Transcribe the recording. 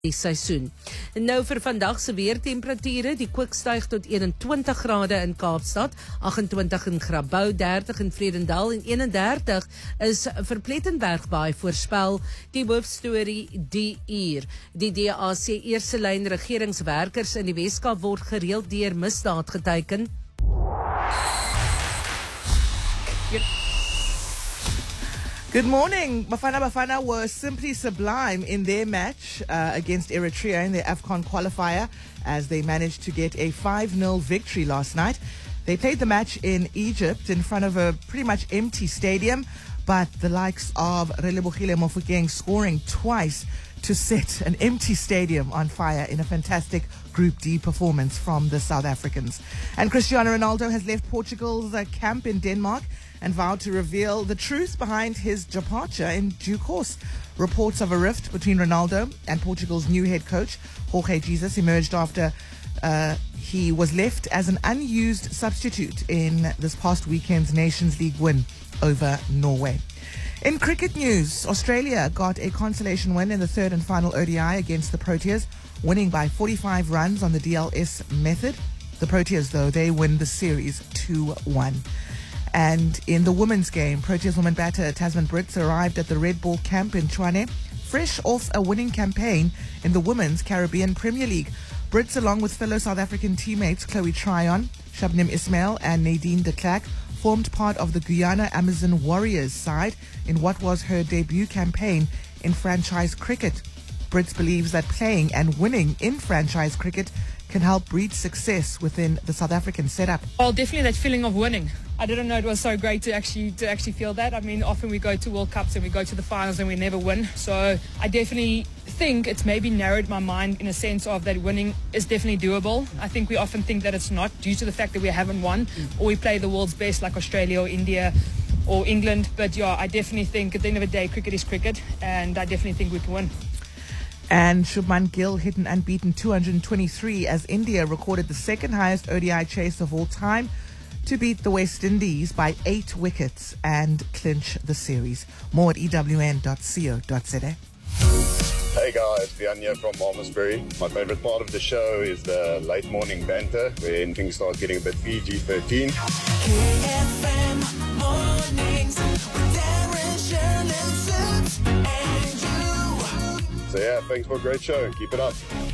die seisoen. Nou vir vandag se weertemperature, die kook styg tot 21 grade in Kaapstad, 28 in Grabouw, 30 in Vredendal en 31 is vir Plettenbergbaai voorspel. Die hoofstorie die uur. Die DA sê eerste lyn regeringswerkers in die Weskaap word gereeld deur misdaad geteiken. Good morning. Bafana were simply sublime in their match against Eritrea in their AFCON qualifier as they managed to get a 5-0 victory last night. They played the match in Egypt in front of a pretty much empty stadium, but the likes of Relebohile Mofokeng scoring twice to set an empty stadium on fire in a fantastic Group D performance from the South Africans. And Cristiano Ronaldo has left Portugal's camp in Denmark and vowed to reveal the truth behind his departure in due course. Reports of a rift between Ronaldo and Portugal's new head coach, Jorge Jesus, emerged after he was left as an unused substitute in this past weekend's Nations League win over Norway. In cricket news, Australia got a consolation win in the third and final ODI against the Proteas, winning by 45 runs on the DLS method. The Proteas, though, they win the series 2-1. And in the women's game, Proteas woman batter Tasman Brits arrived at the Red Ball camp in Tshwane, fresh off a winning campaign in the Women's Caribbean Premier League. Brits, along with fellow South African teammates Chloe Tryon, Shabnim Ismail and Nadine de Klerk, formed part of the Guyana Amazon Warriors side in what was her debut campaign in franchise cricket. Brits believes that playing and winning in franchise cricket can help breed success within the South African setup. Well, definitely that feeling of winning. I didn't know it was so great to actually feel that. I mean, often we go to World Cups and we go to the finals and we never win. So I definitely think it's maybe narrowed my mind in a sense of that winning is definitely doable. I think we often think that it's not due to the fact that we haven't won or we play the world's best like Australia or India or England. But yeah, I definitely think at the end of the day, cricket is cricket, and I definitely think we can win. And Shubman Gill hit an unbeaten 223 as India recorded the second highest ODI chase of all time to beat the West Indies by 8 wickets and clinch the series. More at ewn.co.za. Hey guys, Vian here from Malmesbury. My favorite part of the show is the late morning banter when things start getting a bit PG-13. KFM mornings with Darren, Shirley, Sips, and you. So yeah, thanks for a great show. Keep it up.